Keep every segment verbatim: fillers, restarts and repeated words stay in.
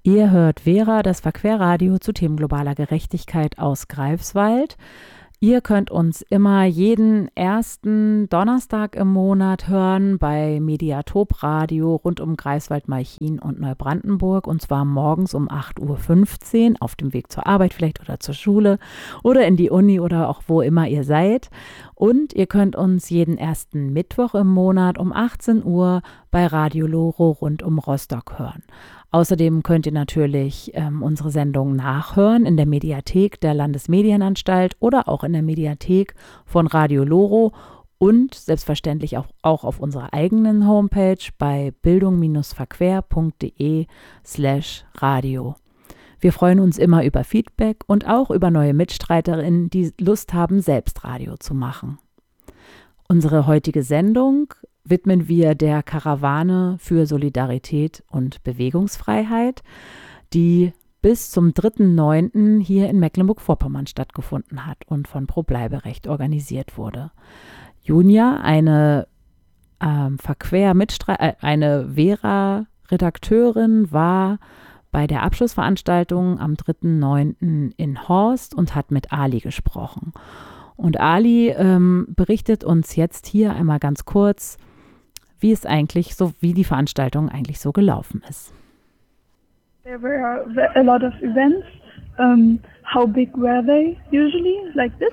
Ihr hört Vera, das Verquerradio zu Themen globaler Gerechtigkeit aus Greifswald. Ihr könnt uns immer jeden ersten Donnerstag im Monat hören bei Mediatop Radio rund um Greifswald, Malchin und Neubrandenburg, und zwar morgens um acht Uhr fünfzehn auf dem Weg zur Arbeit vielleicht oder zur Schule oder in die Uni oder auch wo immer ihr seid. Und ihr könnt uns jeden ersten Mittwoch im Monat um achtzehn Uhr bei Radio Loro rund um Rostock hören. Außerdem könnt ihr natürlich ähm, unsere Sendung nachhören in der Mediathek der Landesmedienanstalt oder auch in der Mediathek von Radio Loro und selbstverständlich auch, auch auf unserer eigenen Homepage bei bildung-verquer.de slash radio. Wir freuen uns immer über Feedback und auch über neue Mitstreiterinnen, die Lust haben, selbst Radio zu machen. Unsere heutige Sendung widmen wir der Karawane für Solidarität und Bewegungsfreiheit, die bis zum dritten neunten hier in Mecklenburg-Vorpommern stattgefunden hat und von Pro Bleiberecht organisiert wurde. Junia, eine ähm, Verquer-Mitstre- äh, eine Vera-Redakteurin, war bei der Abschlussveranstaltung am dritten neunten in Horst und hat mit Ali gesprochen. Und Ali ähm, berichtet uns jetzt hier einmal ganz kurz, wie es eigentlich so, wie die Veranstaltung eigentlich so gelaufen ist. There were a lot of events. Um, how big were they usually, like this?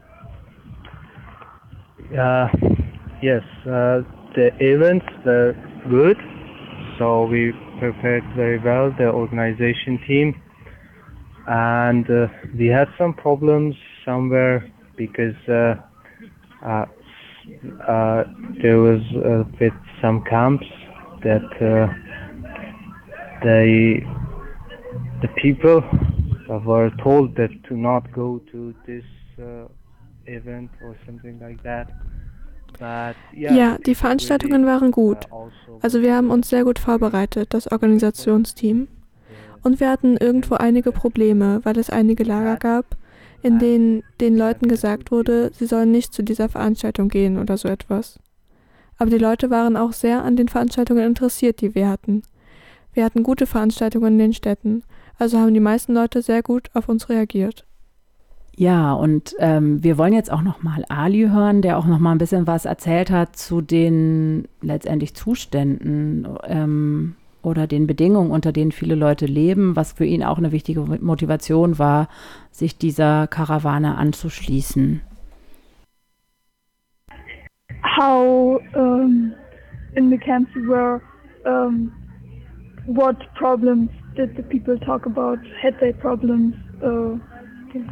Uh, yes, uh, the events were good, so we prepared very well, the organization team, and uh, we had some problems somewhere because uh, uh, uh, there was uh, with some camps that uh, they the people were told that to not go to this uh, event or something like that. But, yeah, ja, die Veranstaltungen waren gut. Also wir haben uns sehr gut vorbereitet, das Organisationsteam. Und wir hatten irgendwo einige Probleme, weil es einige Lager gab, in denen den Leuten gesagt wurde, sie sollen nicht zu dieser Veranstaltung gehen oder so etwas. Aber die Leute waren auch sehr an den Veranstaltungen interessiert, die wir hatten. Wir hatten gute Veranstaltungen in den Städten, also haben die meisten Leute sehr gut auf uns reagiert. Ja, und ähm, wir wollen jetzt auch noch mal Ali hören, der auch noch mal ein bisschen was erzählt hat zu den letztendlich Zuständen ähm, oder den Bedingungen, unter denen viele Leute leben, was für ihn auch eine wichtige Motivation war, sich dieser Karawane anzuschließen. How um, in the camps you were, um, what problems did the people talk about? Had they problems? Uh, okay.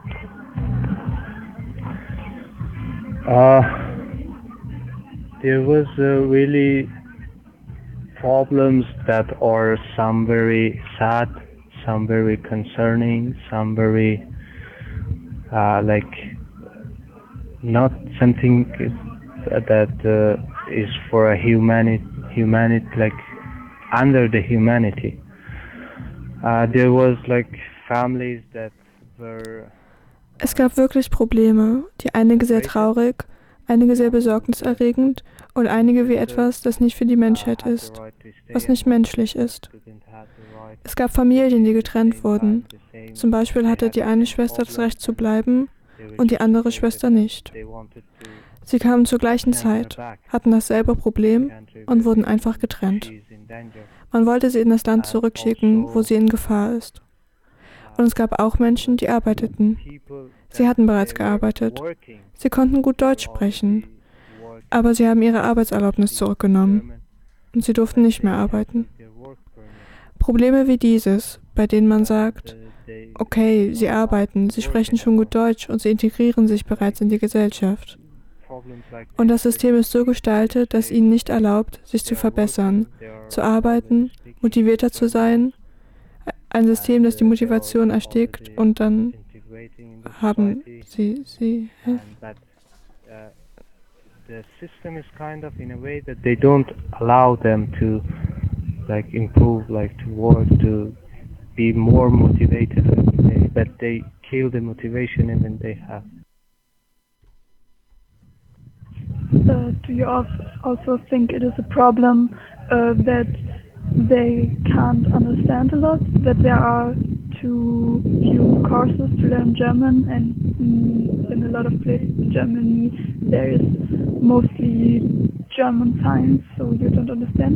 Uh, there was uh, really problems that are some very sad, some very concerning, some very uh, like not something that uh, is for a humanity, humanity like under the humanity. Uh, there was like families that were Es gab wirklich Probleme, die einige sehr traurig, einige sehr besorgniserregend und einige wie etwas, das nicht für die Menschheit ist, was nicht menschlich ist. Es gab Familien, die getrennt wurden. Zum Beispiel hatte die eine Schwester das Recht zu bleiben und die andere Schwester nicht. Sie kamen zur gleichen Zeit, hatten dasselbe Problem und wurden einfach getrennt. Man wollte sie in das Land zurückschicken, wo sie in Gefahr ist. Und es gab auch Menschen, die arbeiteten. Sie hatten bereits gearbeitet. Sie konnten gut Deutsch sprechen. Aber sie haben ihre Arbeitserlaubnis zurückgenommen. Und sie durften nicht mehr arbeiten. Probleme wie dieses, bei denen man sagt, okay, sie arbeiten, sie sprechen schon gut Deutsch und sie integrieren sich bereits in die Gesellschaft. Und das System ist so gestaltet, dass ihnen nicht erlaubt, sich zu verbessern, zu arbeiten, motivierter zu sein. Ein System, das die Motivation erstickt und dann haben sie, sie, äh. The system is kind of in a way that they don't allow them to like improve, like to work, to be more motivated every day, but they kill the motivation even they have. Uh, do you also think it is a problem uh, that they can't understand a lot, that there are too few courses to learn German, and mm, in a lot of places in Germany there is mostly German signs, so you don't understand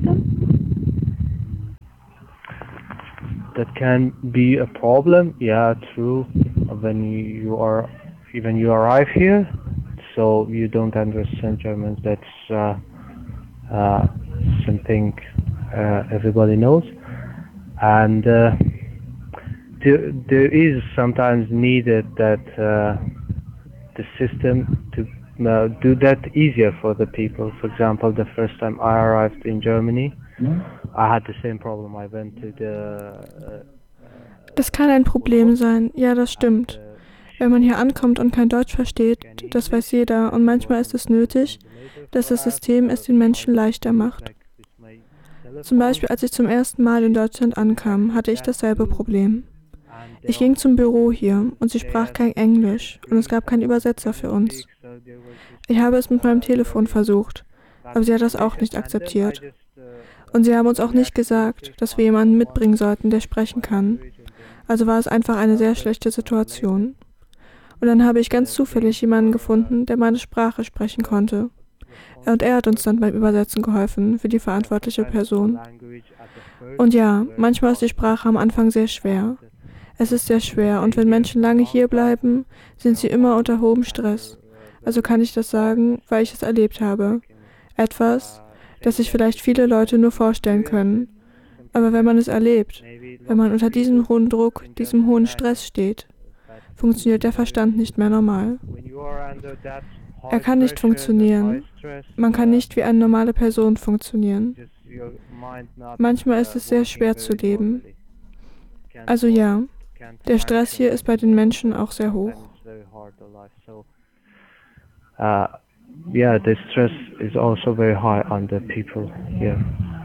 them? That can be a problem, yeah, true, when you are, when you arrive here, so you don't understand German, that's uh, uh, something uh, everybody knows, and uh, there, there is sometimes needed that uh, the system to uh, do that easier for the people. For example, the first time I arrived in Germany, I had the same problem. I went to the uh, Das kann ein Problem sein, ja, das stimmt. Wenn man hier ankommt und kein Deutsch versteht, das weiß jeder, und manchmal ist es nötig, dass das System es den Menschen leichter macht. Zum Beispiel, als ich zum ersten Mal in Deutschland ankam, hatte ich dasselbe Problem. Ich ging zum Büro hier und sie sprach kein Englisch und es gab keinen Übersetzer für uns. Ich habe es mit meinem Telefon versucht, aber sie hat das auch nicht akzeptiert. Und sie haben uns auch nicht gesagt, dass wir jemanden mitbringen sollten, der sprechen kann. Also war es einfach eine sehr schlechte Situation. Und dann habe ich ganz zufällig jemanden gefunden, der meine Sprache sprechen konnte. Und er hat uns dann beim Übersetzen geholfen, für die verantwortliche Person. Und ja, manchmal ist die Sprache am Anfang sehr schwer. Es ist sehr schwer und wenn Menschen lange hier bleiben, sind sie immer unter hohem Stress. Also kann ich das sagen, weil ich es erlebt habe. Etwas, das sich vielleicht viele Leute nur vorstellen können. Aber wenn man es erlebt, wenn man unter diesem hohen Druck, diesem hohen Stress steht, funktioniert der Verstand nicht mehr normal. Er kann nicht funktionieren. Man kann nicht wie eine normale Person funktionieren. Manchmal ist es sehr schwer zu leben. Also ja, der Stress hier ist bei den Menschen auch sehr hoch. Uh, yeah, the stress is also very high on the people here.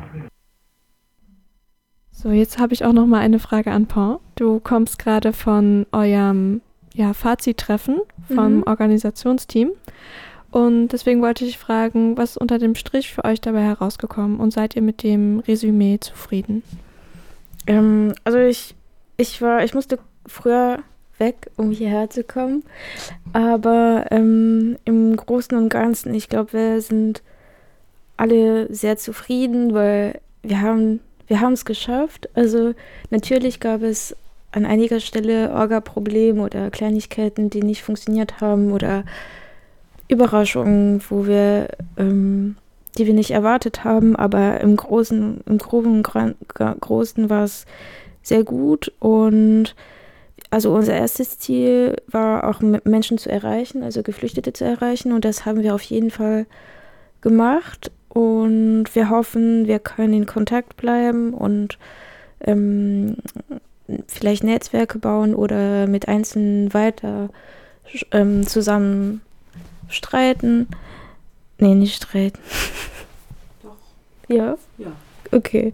So, jetzt habe ich auch noch mal eine Frage an Paul. Du kommst gerade von eurem ja, Fazit-Treffen vom mhm. Organisationsteam und deswegen wollte ich fragen, was ist unter dem Strich für euch dabei herausgekommen und seid ihr mit dem Resümee zufrieden? Ähm, also ich, ich war, ich musste früher weg, um hierher zu kommen, aber ähm, im Großen und Ganzen, ich glaube, wir sind alle sehr zufrieden, weil wir haben wir haben es geschafft. Also natürlich gab es an einiger Stelle Orga-Probleme oder Kleinigkeiten, die nicht funktioniert haben oder Überraschungen, wo wir, ähm, die wir nicht erwartet haben, aber im Großen, im Groben und Gran- Großen war es sehr gut und also unser erstes Ziel war auch Menschen zu erreichen, also Geflüchtete zu erreichen und das haben wir auf jeden Fall gemacht und wir hoffen, wir können in Kontakt bleiben und ähm, vielleicht Netzwerke bauen oder mit Einzelnen weiter ähm, zusammen streiten. Nee, nicht streiten. Doch. Ja? Ja. Okay.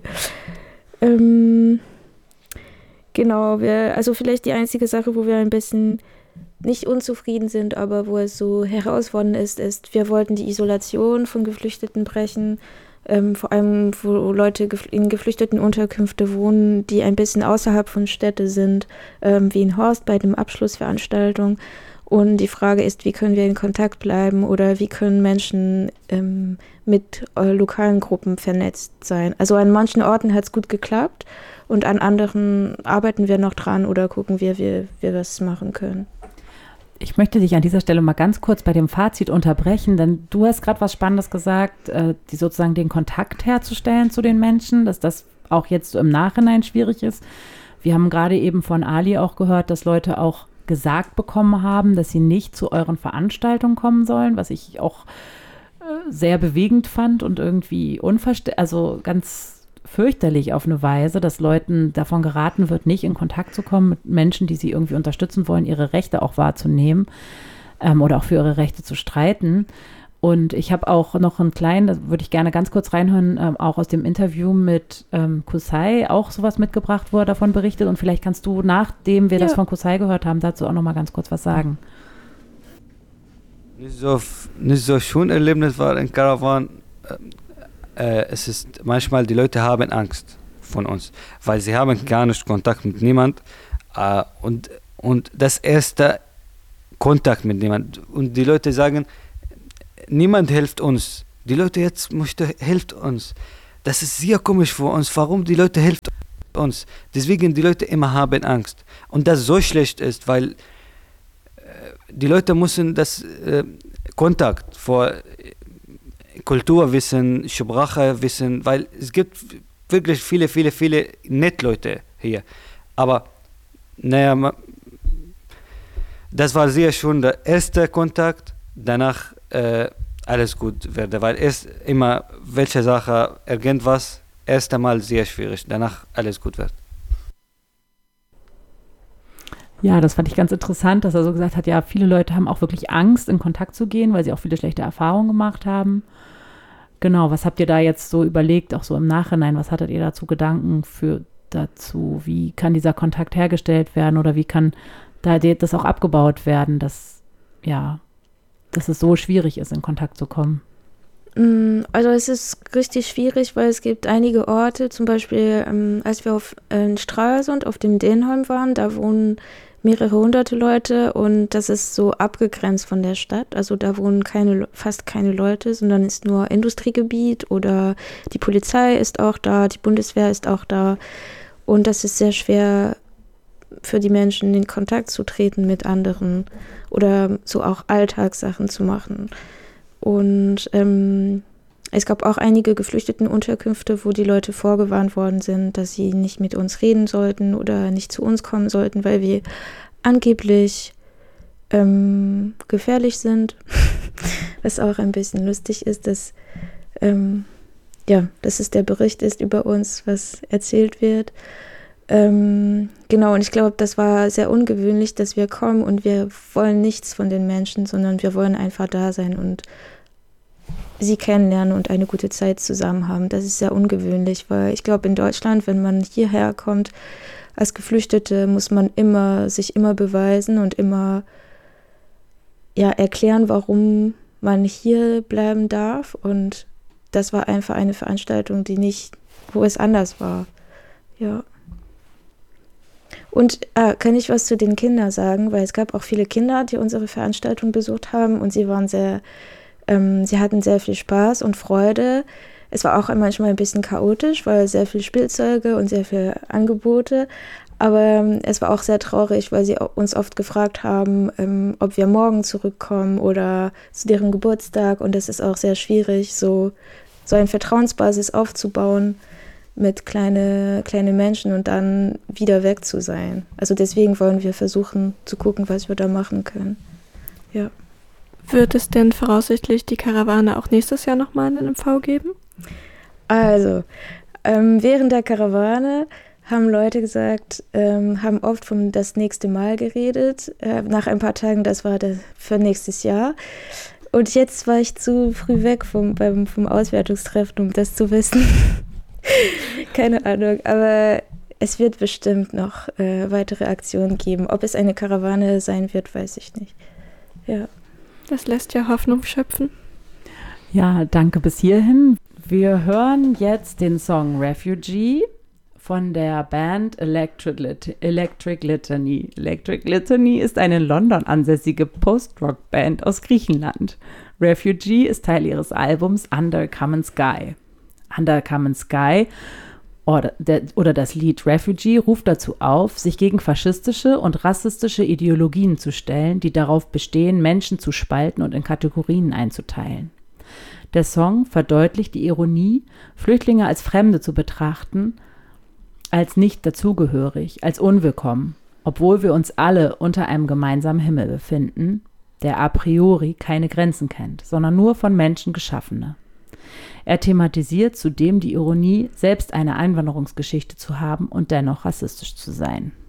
Ähm, genau, wir, also vielleicht die einzige Sache, wo wir ein bisschen nicht unzufrieden sind, aber wo es so herausfordernd ist, ist, wir wollten die Isolation von Geflüchteten brechen, ähm, vor allem wo Leute in geflüchteten Unterkünfte wohnen, die ein bisschen außerhalb von Städten sind, ähm, wie in Horst bei der Abschlussveranstaltung. Und die Frage ist, wie können wir in Kontakt bleiben oder wie können Menschen ähm, mit äh, lokalen Gruppen vernetzt sein. Also an manchen Orten hat es gut geklappt und an anderen arbeiten wir noch dran oder gucken wir, wie wir was machen können. Ich möchte dich an dieser Stelle mal ganz kurz bei dem Fazit unterbrechen, denn du hast gerade was Spannendes gesagt, äh, die sozusagen den Kontakt herzustellen zu den Menschen, dass das auch jetzt so im Nachhinein schwierig ist. Wir haben gerade eben von Ali auch gehört, dass Leute auch gesagt bekommen haben, dass sie nicht zu euren Veranstaltungen kommen sollen, was ich auch äh, sehr bewegend fand und irgendwie unverständlich, also ganz fürchterlich auf eine Weise, dass Leuten davon geraten wird, nicht in Kontakt zu kommen mit Menschen, die sie irgendwie unterstützen wollen, ihre Rechte auch wahrzunehmen ähm, oder auch für ihre Rechte zu streiten. Und ich habe auch noch einen kleinen, da würde ich gerne ganz kurz reinhören, ähm, auch aus dem Interview mit ähm, Kusai auch sowas mitgebracht, wo er davon berichtet. Und vielleicht kannst du, nachdem wir ja. das von Kusai gehört haben, dazu auch noch mal ganz kurz was sagen. Nicht so, nicht so schön Erlebnis war in Karawan. äh, es ist manchmal, die Leute haben Angst von uns, weil sie haben gar nicht Kontakt mit niemand äh, und, und das erste Kontakt mit niemand und die Leute sagen, niemand hilft uns. Die Leute jetzt möchte, hilft uns. Das ist sehr komisch für uns, warum die Leute helfen uns. Deswegen die Leute immer haben Angst und das so schlecht ist, weil äh, die Leute müssen das äh, Kontakt vor Kultur wissen, Sprache wissen, weil es gibt wirklich viele, viele, viele nette Leute hier. Aber naja, das war sehr schon der erste Kontakt, danach äh, alles gut werde, weil erst immer welche Sache, irgendwas, erst einmal sehr schwierig, danach alles gut wird. Ja, das fand ich ganz interessant, dass er so gesagt hat, ja, viele Leute haben auch wirklich Angst, in Kontakt zu gehen, weil sie auch viele schlechte Erfahrungen gemacht haben. Genau, was habt ihr da jetzt so überlegt, auch so im Nachhinein, was hattet ihr dazu Gedanken für dazu? Wie kann dieser Kontakt hergestellt werden oder wie kann da das auch abgebaut werden, dass, ja, dass es so schwierig ist, in Kontakt zu kommen? Also es ist richtig schwierig, weil es gibt einige Orte, zum Beispiel ähm, als wir auf äh, Stralsund auf dem Dänholm waren, da wohnen mehrere hunderte Leute und das ist so abgegrenzt von der Stadt. Also da wohnen keine, fast keine Leute, sondern ist nur Industriegebiet oder die Polizei ist auch da, die Bundeswehr ist auch da. Und das ist sehr schwer für die Menschen in Kontakt zu treten mit anderen oder so auch Alltagssachen zu machen. Und ähm, es gab auch einige Geflüchtetenunterkünfte, wo die Leute vorgewarnt worden sind, dass sie nicht mit uns reden sollten oder nicht zu uns kommen sollten, weil wir angeblich ähm, gefährlich sind. Was auch ein bisschen lustig ist, dass, ähm, ja, dass es der Bericht ist über uns, was erzählt wird. Ähm, genau, und ich glaube, das war sehr ungewöhnlich, dass wir kommen und wir wollen nichts von den Menschen, sondern wir wollen einfach da sein und sie kennenlernen und eine gute Zeit zusammen haben. Das ist sehr ungewöhnlich, weil ich glaube, in Deutschland, wenn man hierher kommt, als Geflüchtete, muss man immer sich immer beweisen und immer ja, erklären, warum man hier bleiben darf. Und das war einfach eine Veranstaltung, die nicht, wo es anders war. Ja. Und äh, kann ich was zu den Kindern sagen, weil es gab auch viele Kinder, die unsere Veranstaltung besucht haben und sie waren sehr Ähm, sie hatten sehr viel Spaß und Freude. Es war auch manchmal ein bisschen chaotisch, weil sehr viel Spielzeuge und sehr viele Angebote. Aber ähm, es war auch sehr traurig, weil sie uns oft gefragt haben, ähm, ob wir morgen zurückkommen oder zu deren Geburtstag. Und das ist auch sehr schwierig, so, so eine Vertrauensbasis aufzubauen mit kleine, kleine Menschen und dann wieder weg zu sein. Also deswegen wollen wir versuchen zu gucken, was wir da machen können. Ja. Wird es denn voraussichtlich die Karawane auch nächstes Jahr nochmal in M V geben? Also, ähm, während der Karawane haben Leute gesagt, ähm, haben oft vom das nächste Mal geredet. Äh, nach ein paar Tagen, das war das für nächstes Jahr. Und jetzt war ich zu früh weg vom, beim, vom Auswertungstreffen, um das zu wissen. Keine Ahnung, aber es wird bestimmt noch äh, weitere Aktionen geben. Ob es eine Karawane sein wird, weiß ich nicht. Ja. Das lässt ja Hoffnung schöpfen. Ja, danke bis hierhin. Wir hören jetzt den Song Refugee von der Band Electric, Lit- Electric Litany. Electric Litany ist eine in London ansässige Post-Rock-Band aus Griechenland. Refugee ist Teil ihres Albums Under Common Sky. Under Common Sky Oder, der, oder das Lied Refugee ruft dazu auf, sich gegen faschistische und rassistische Ideologien zu stellen, die darauf bestehen, Menschen zu spalten und in Kategorien einzuteilen. Der Song verdeutlicht die Ironie, Flüchtlinge als Fremde zu betrachten, als nicht dazugehörig, als unwillkommen, obwohl wir uns alle unter einem gemeinsamen Himmel befinden, der a priori keine Grenzen kennt, sondern nur von Menschen geschaffene. Er thematisiert zudem die Ironie, selbst eine Einwanderungsgeschichte zu haben und dennoch rassistisch zu sein.